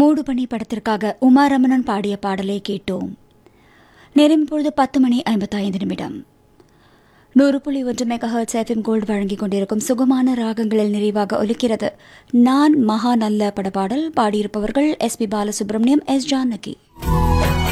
மூடுபனி படத்திற்காக உமாரமணன் பாடிய பாடலை கேட்டோம். நேரம் இப்பொழுது 10:55. 100.1 மெகாஹெர்ட்ஸ் எஃப்எம் கோல்டு வழங்கிக் கொண்டிருக்கும் சுகமான ராகங்களில் நிறைவாக ஒலிக்கிறது நான் மகா நல்ல படப்பாடல். பாடியிருப்பவர்கள் எஸ்.பி. பாலசுப்ரமணியம், எஸ். ஜானகி.